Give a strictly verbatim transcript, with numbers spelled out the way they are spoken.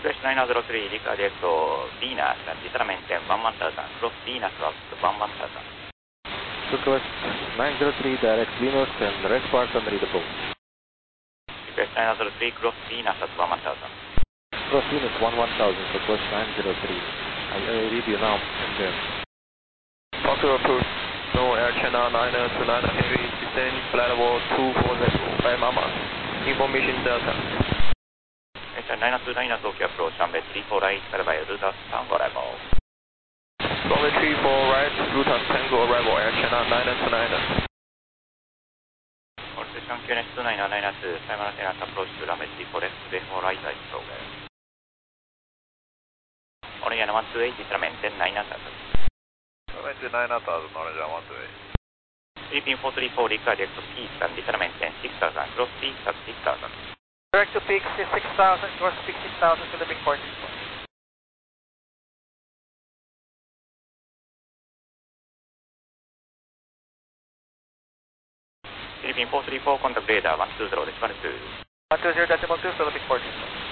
Request nine zero three, Rica Directo Venus, and Jitra maintain one one thousand, cross Venus up to one one thousand. Request nine zero three, direct Venus and rest parts under the boat. Request nine zero three, cross Venus at one one thousand. Cross Venus one one thousand, request nine zero three. I will read you now and then. Fokker approach, no air channel nine two nine heavy, descend flight level two four zero, five Mama. Information Delta. nine two nine Tokyo approach, runway three four right, by route of Tango arrival. Runway three four right, route of Tango arrival, air channel nine two nine. Station Q N S two nine nine two, simultaneous approach to runway three four left, three four right, right program. Oregon one two eight, Jitra maintain nine thousand. Maintain nine thousand, Oregon one two eight. Philippine four three four, Rica Directo Peak, and Jitra maintain six thousand, cross Peak at six thousand. Direct to peak six thousand, cross peak six thousand, Philippine four three four. Philippine four three four, contact radar one two zero, decimal two. one two zero, decimal two, Philippine four three four.